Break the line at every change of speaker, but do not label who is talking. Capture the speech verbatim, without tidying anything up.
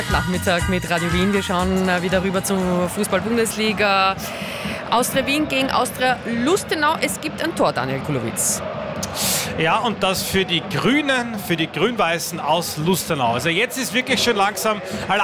Nachmittag mit Radio Wien. Wir schauen wieder rüber zur Fußball-Bundesliga. Austria Wien gegen Austria Lustenau. Es gibt ein Tor, Daniel Kulowitz.
Ja, und das für die Grünen, für die Grün-Weißen aus Lustenau. Also jetzt ist wirklich schon langsam